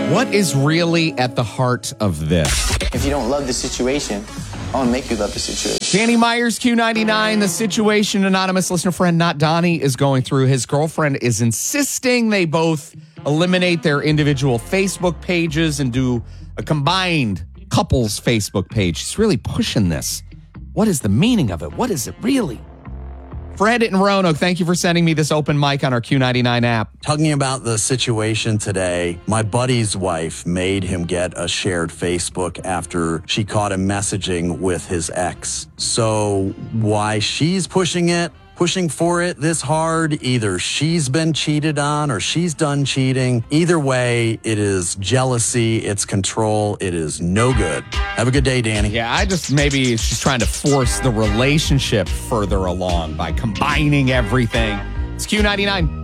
What is really at the heart of this? If you don't love the situation, I want to make you love the situation. Danny Myers, Q99, the situation anonymous listener friend, not Donnie, is going through. His girlfriend is insisting they both eliminate their individual Facebook pages and do a combined couples Facebook page. She's really pushing this. What is the meaning of it? What is it really? Fred in Roanoke, thank you for sending me this open mic on our Q99 app. Talking about the situation today, my buddy's wife made him get a shared Facebook after she caught him messaging with his ex. So why she's pushing for it this hard, either she's been cheated on or she's done cheating. Either way, it is jealousy, it's control, it is no good. Have a good day, Danny. Yeah, maybe she's trying to force the relationship further along by combining everything. It's Q99.